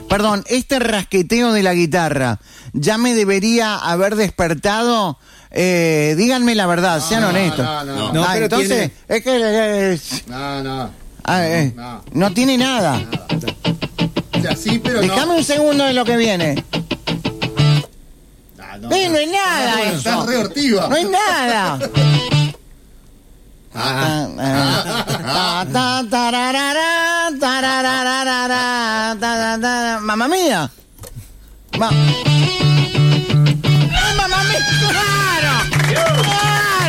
Perdón, este rasqueteo de la guitarra, ¿ya me debería haber despertado? Díganme la verdad, sean honestos. No, pero entonces, es que... no tiene nada. O sea, sí, pero Déjame un segundo de lo que viene. No hay nada eso. Está re hortiva. No hay nada. Mamma mía.